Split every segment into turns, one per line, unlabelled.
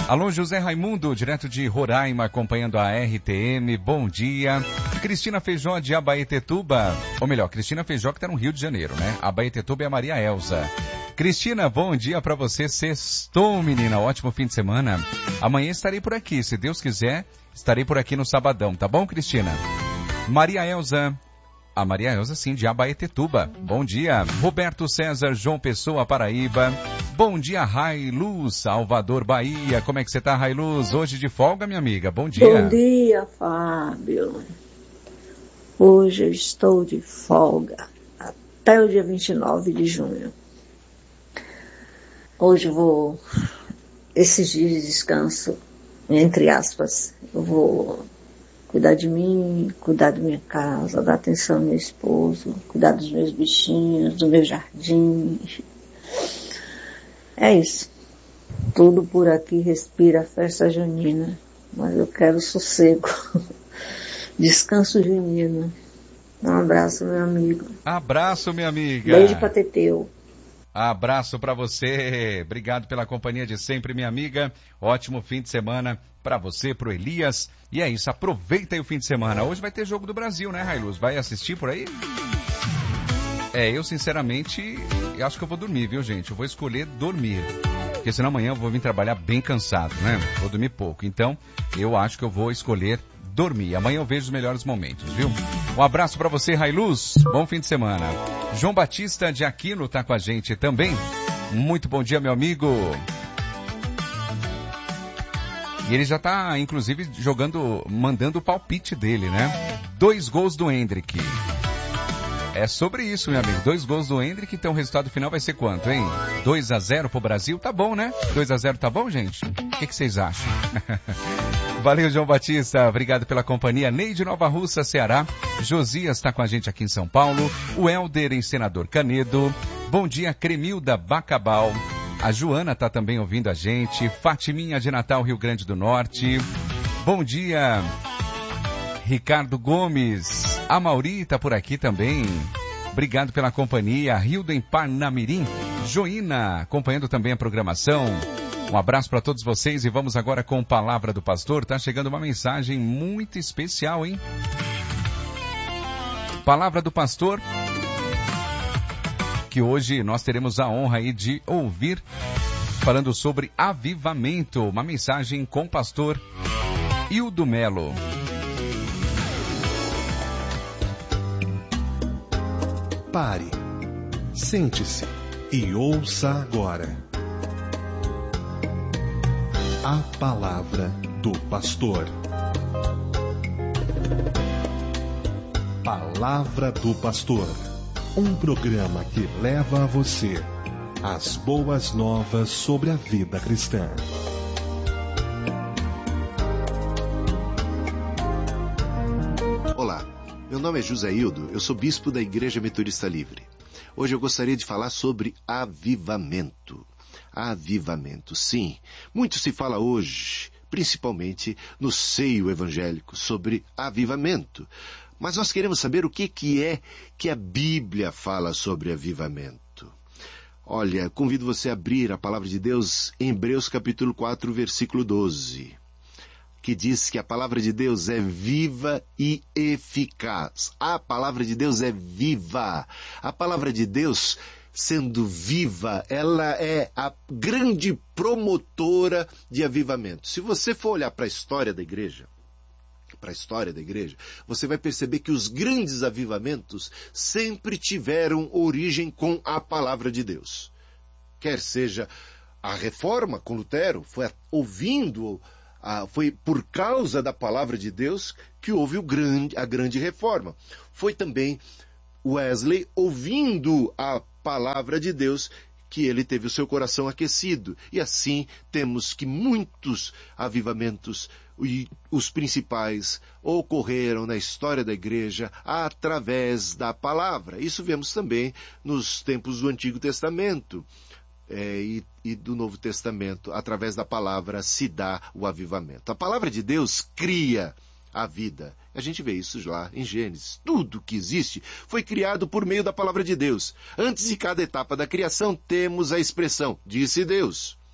Alô, José Raimundo, direto de Roraima, acompanhando a RTM. Bom dia. Cristina Feijó de Abaetetuba. Ou melhor, Cristina Feijó que está no Rio de Janeiro, né? Abaetetuba é a Maria Elza. Cristina, bom dia pra você. Sextou, menina. Ótimo fim de semana. Amanhã estarei por aqui. Se Deus quiser, estarei por aqui no sabadão. Tá bom, Cristina? Maria Elza. A Maria Elza, sim, de Abaetetuba. Bom dia. Roberto César, João Pessoa, Paraíba. Bom dia, Railuz, Salvador, Bahia. Como é que você tá, Railuz? Hoje de folga, minha amiga. Bom dia.
Bom dia, Fábio. Hoje eu estou de folga até o dia 29 de junho. Hoje eu vou, esses dias de descanso, entre aspas, eu vou cuidar de mim, cuidar da minha casa, dar atenção ao meu esposo, cuidar dos meus bichinhos, do meu jardim. É isso. Tudo por aqui respira festa junina, mas eu quero sossego. Descanso junino. Um abraço, meu amigo.
Abraço, minha amiga.
Beijo pra Teteu.
Abraço pra você. Obrigado pela companhia de sempre, minha amiga. Ótimo fim de semana pra você, pro Elias. E é isso, aproveita aí o fim de semana. Hoje vai ter jogo do Brasil, né, Railuz? Vai assistir por aí? Eu sinceramente, eu acho que eu vou dormir, viu, gente? Eu vou escolher dormir. Porque senão amanhã eu vou vir trabalhar bem cansado, né? Vou dormir pouco. Então, eu acho que eu vou escolher dormir. Amanhã eu vejo os melhores momentos, viu? Um abraço pra você, Railuz. Bom fim de semana. João Batista de Aquino tá com a gente também. Muito bom dia, meu amigo. E ele já tá, inclusive, mandando o palpite dele, né? 2 gols do Hendrick. É sobre isso, meu amigo. 2 gols do Hendrick, então o resultado final vai ser quanto, hein? 2-0 pro Brasil, tá bom, né? 2-0 tá bom, gente? O que vocês acham? Valeu, João Batista. Obrigado pela companhia. Neide Nova Russa, Ceará. Josias está com a gente aqui em São Paulo. O Helder em Senador Canedo. Bom dia, Cremilda Bacabal. A Joana está também ouvindo a gente. Fatiminha de Natal, Rio Grande do Norte. Bom dia, Ricardo Gomes. A Mauri está por aqui também. Obrigado pela companhia. Rildo em Parnamirim. Joina, acompanhando também a programação. Um abraço para todos vocês e vamos agora com Palavra do Pastor. Tá chegando uma mensagem muito especial, hein? Palavra do Pastor, que hoje nós teremos a honra aí de ouvir, falando sobre avivamento. Uma mensagem com o pastor Hildo Melo.
Pare, sente-se e ouça agora a Palavra do Pastor. Palavra do Pastor, um programa que leva a você as boas novas sobre a vida cristã.
Olá, meu nome é José Hildo, eu sou bispo da Igreja Metodista Livre. Hoje eu gostaria de falar sobre avivamento. Avivamento, sim. Muito se fala hoje, principalmente no seio evangélico, sobre avivamento. Mas nós queremos saber o que é que a Bíblia fala sobre avivamento. Olha, convido você a abrir a palavra de Deus em Hebreus capítulo 4, versículo 12, que diz que a palavra de Deus é viva e eficaz. A palavra de Deus é viva. A palavra de Deus, sendo viva, ela é a grande promotora de avivamento. Se você for olhar para a história da igreja, você vai perceber que os grandes avivamentos sempre tiveram origem com a palavra de Deus. Quer seja a reforma com Lutero, foi por causa da palavra de Deus que houve a grande reforma. Foi também Wesley, ouvindo a palavra de Deus, que ele teve o seu coração aquecido. E assim temos que muitos avivamentos, e os principais, ocorreram na história da igreja através da palavra. Isso vemos também nos tempos do Antigo Testamento e do Novo Testamento. Através da palavra se dá o avivamento. A palavra de Deus cria a vida. A gente vê isso lá em Gênesis. Tudo que existe foi criado por meio da palavra de Deus. Antes de cada etapa da criação, temos a expressão, disse Deus.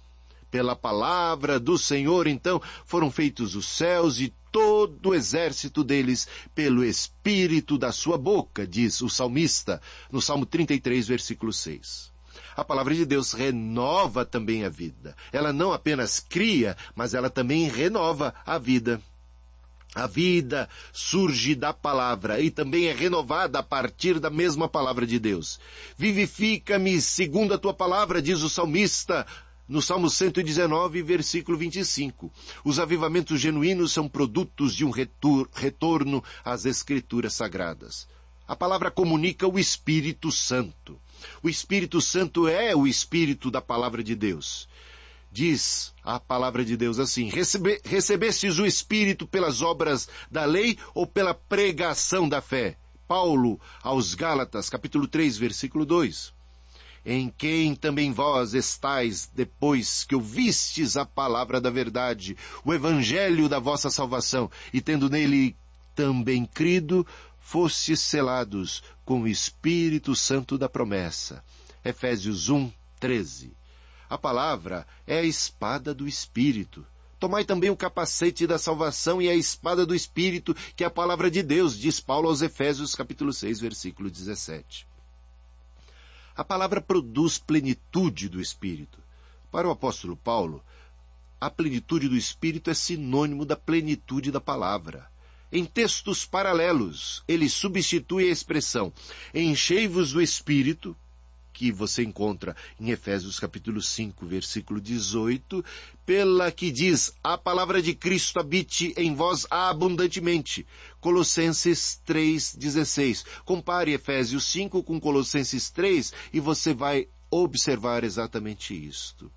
Pela palavra do Senhor, então, foram feitos os céus e todo o exército deles pelo Espírito da sua boca, diz o salmista, no Salmo 33, versículo 6. A palavra de Deus renova também a vida. Ela não apenas cria, mas ela também renova a vida. A vida surge da palavra e também é renovada a partir da mesma palavra de Deus. Vivifica-me segundo a tua palavra, diz o salmista, no Salmo 119, versículo 25. Os avivamentos genuínos são produtos de um retorno às Escrituras Sagradas. A palavra comunica o Espírito Santo. O Espírito Santo é o Espírito da palavra de Deus. Diz a palavra de Deus assim: recebestes o Espírito pelas obras da lei ou pela pregação da fé? Paulo aos Gálatas, capítulo 3, versículo 2. Em quem também vós estáis, depois que ouvistes a palavra da verdade, o evangelho da vossa salvação, e tendo nele também crido, fostes selados com o Espírito Santo da promessa. Efésios 1, 13. A palavra é a espada do Espírito. Tomai também o capacete da salvação e a espada do Espírito, que é a palavra de Deus, diz Paulo aos Efésios, capítulo 6, versículo 17. A palavra produz plenitude do Espírito. Para o apóstolo Paulo, a plenitude do Espírito é sinônimo da plenitude da palavra. Em textos paralelos, ele substitui a expressão enchei-vos do Espírito, que você encontra em Efésios capítulo 5, versículo 18, pela que diz, a palavra de Cristo habite em vós abundantemente. Colossenses 3, 16. Compare Efésios 5 com Colossenses 3 e você vai observar exatamente isto.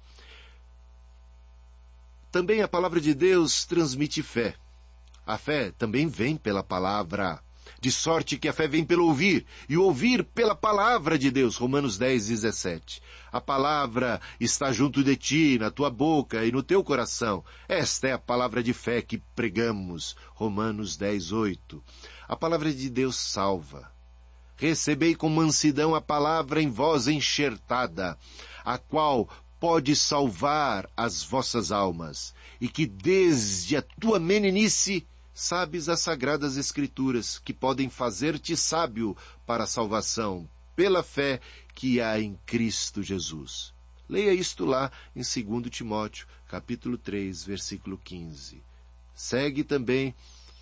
Também a palavra de Deus transmite fé. A fé também vem pela palavra. De sorte que a fé vem pelo ouvir, e o ouvir pela palavra de Deus. Romanos 10, 17. A palavra está junto de ti, na tua boca e no teu coração. Esta é a palavra de fé que pregamos. Romanos 10, 8. A palavra de Deus salva. Recebei com mansidão a palavra em vós enxertada, a qual pode salvar as vossas almas, e que desde a tua meninice sabes as sagradas escrituras, que podem fazer-te sábio para a salvação, pela fé que há em Cristo Jesus. Leia isto lá em 2 Timóteo, capítulo 3, versículo 15. Segue também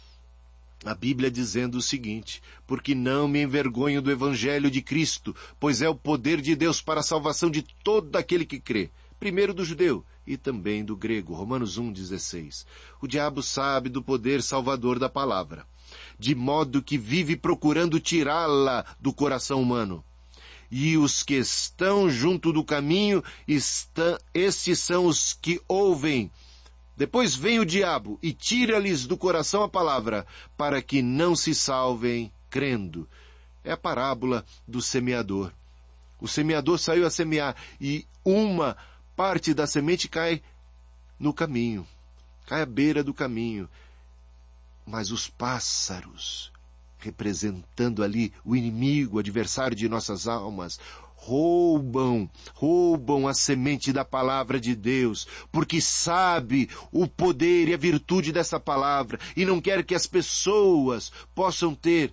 a Bíblia dizendo o seguinte: porque não me envergonho do Evangelho de Cristo, pois é o poder de Deus para a salvação de todo aquele que crê, primeiro do judeu e também do grego. Romanos 1,16. O diabo sabe do poder salvador da palavra, de modo que vive procurando tirá-la do coração humano. E os que estão junto do caminho, estes são os que ouvem. Depois vem o diabo e tira-lhes do coração a palavra, para que não se salvem crendo. É a parábola do semeador. O semeador saiu a semear e uma parte da semente cai no caminho, cai à beira do caminho. Mas os pássaros, representando ali o inimigo, o adversário de nossas almas, roubam a semente da palavra de Deus, porque sabe o poder e a virtude dessa palavra e não quer que as pessoas possam ter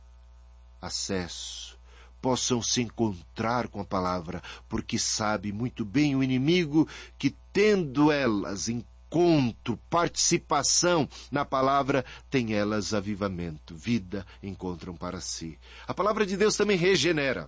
acesso, possam se encontrar com a palavra, porque sabe muito bem o inimigo que, tendo elas encontro, participação na palavra, tem elas avivamento, vida encontram para si. A palavra de Deus também regenera.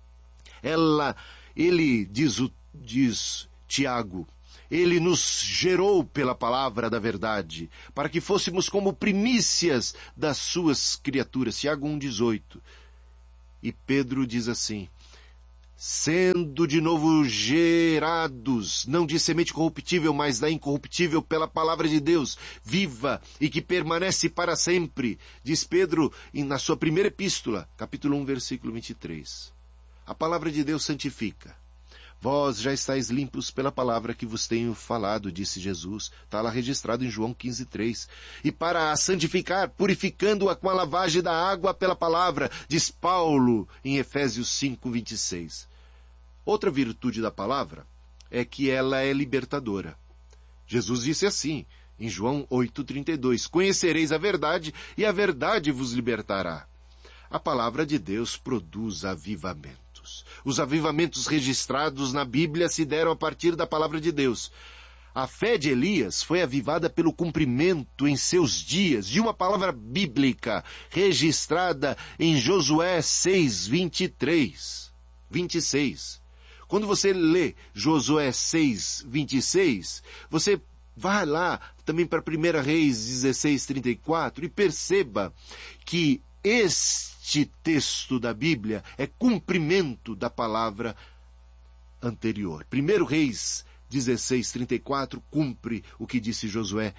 Ele diz Tiago, ele nos gerou pela palavra da verdade, para que fôssemos como primícias das suas criaturas. Tiago 1,18. E Pedro diz assim, sendo de novo gerados, não de semente corruptível, mas da incorruptível pela palavra de Deus, viva e que permanece para sempre, diz Pedro na sua primeira epístola, capítulo 1, versículo 23. A palavra de Deus santifica. Vós já estáis limpos pela palavra que vos tenho falado, disse Jesus. Está lá registrado em João 15:3. E para a santificar, purificando-a com a lavagem da água pela palavra, diz Paulo em Efésios 5:26. Outra virtude da palavra é que ela é libertadora. Jesus disse assim, em João 8,32, conhecereis a verdade e a verdade vos libertará. A palavra de Deus produz avivamentos. Os avivamentos registrados na Bíblia se deram a partir da palavra de Deus. A fé de Elias foi avivada pelo cumprimento em seus dias de uma palavra bíblica registrada em Josué 6:26. Quando você lê Josué 6:26, você vai lá também para 1 Reis 16:34 e perceba que este texto da Bíblia é cumprimento da palavra anterior. 1 Reis 16:34 cumpre o que disse Josué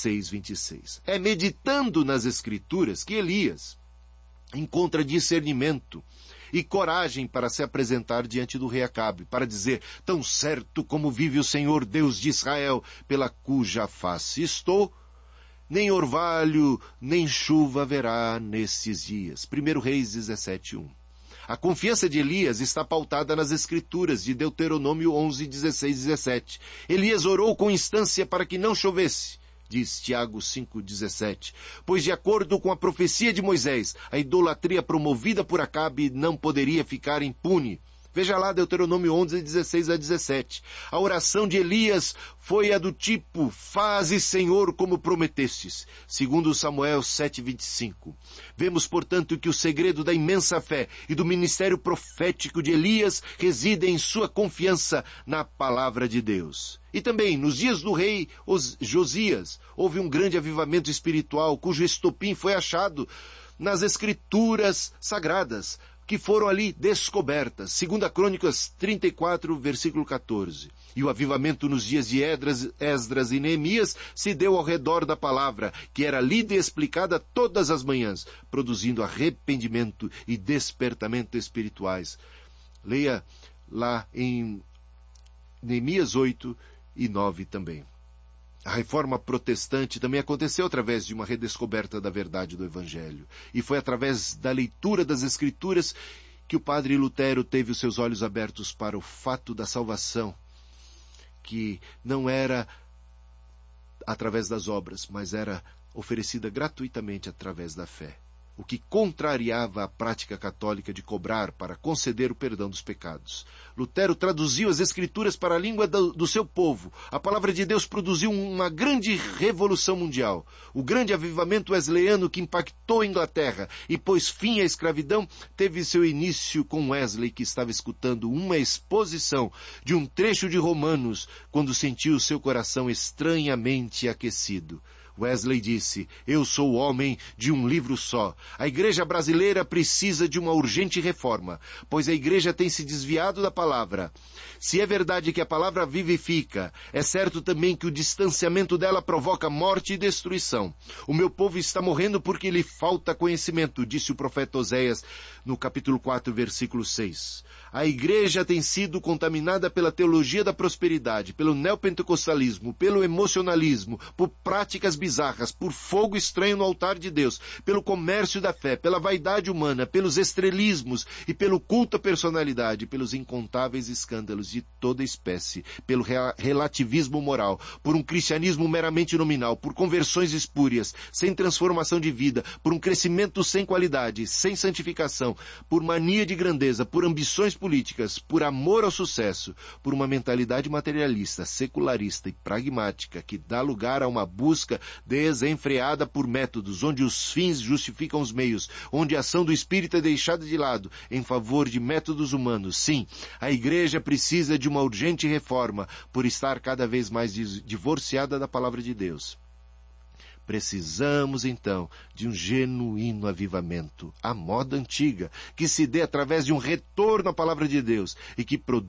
6:26. É meditando nas Escrituras que Elias encontra discernimento e coragem para se apresentar diante do rei Acabe, para dizer, tão certo como vive o Senhor Deus de Israel, pela cuja face estou, nem orvalho, nem chuva haverá nestes dias. 1 Reis 17:1. A confiança de Elias está pautada nas Escrituras de Deuteronômio 11:16-17. Elias orou com instância para que não chovesse, diz Tiago 5:17. Pois de acordo com a profecia de Moisés, a idolatria promovida por Acabe não poderia ficar impune. Veja lá Deuteronômio 11:16-17. A oração de Elias foi a do tipo, faze, Senhor, como prometestes, segundo Samuel 7:25. Vemos, portanto, que o segredo da imensa fé e do ministério profético de Elias reside em sua confiança na palavra de Deus. E também, nos dias do rei Josias, houve um grande avivamento espiritual, cujo estopim foi achado nas Escrituras sagradas, que foram ali descobertas. 2 Crônicas 34, versículo 14. E o avivamento nos dias de Esdras e Neemias se deu ao redor da palavra, que era lida e explicada todas as manhãs, produzindo arrependimento e despertamento espirituais. Leia lá em Neemias 8 e 9 também. A reforma protestante também aconteceu através de uma redescoberta da verdade do Evangelho. E foi através da leitura das Escrituras que o padre Lutero teve os seus olhos abertos para o fato da salvação, que não era através das obras, mas era oferecida gratuitamente através da fé, o que contrariava a prática católica de cobrar para conceder o perdão dos pecados. Lutero traduziu as Escrituras para a língua do seu povo. A palavra de Deus produziu uma grande revolução mundial. O grande avivamento wesleyano que impactou a Inglaterra e pôs fim à escravidão teve seu início com Wesley, que estava escutando uma exposição de um trecho de Romanos, quando sentiu seu coração estranhamente aquecido. Wesley disse, eu sou homem de um livro só. A igreja brasileira precisa de uma urgente reforma, pois a igreja tem se desviado da palavra. Se é verdade que a palavra vivifica, é certo também que o distanciamento dela provoca morte e destruição. O meu povo está morrendo porque lhe falta conhecimento, disse o profeta Oséias no capítulo 4, versículo 6. A igreja tem sido contaminada pela teologia da prosperidade, pelo neopentecostalismo, pelo emocionalismo, por práticas bizarras, por fogo estranho no altar de Deus, pelo comércio da fé, pela vaidade humana, pelos estrelismos e pelo culto à personalidade, pelos incontáveis escândalos de toda espécie, pelo relativismo moral, por um cristianismo meramente nominal, por conversões espúrias, sem transformação de vida, por um crescimento sem qualidade, sem santificação, por mania de grandeza, por ambições políticas, por amor ao sucesso, por uma mentalidade materialista, secularista e pragmática que dá lugar a uma busca desenfreada por métodos, onde os fins justificam os meios, onde a ação do Espírito é deixada de lado em favor de métodos humanos. Sim, a igreja precisa de uma urgente reforma por estar cada vez mais divorciada da palavra de Deus. Precisamos, então, de um genuíno avivamento, à moda antiga, que se dê através de um retorno à palavra de Deus e que produza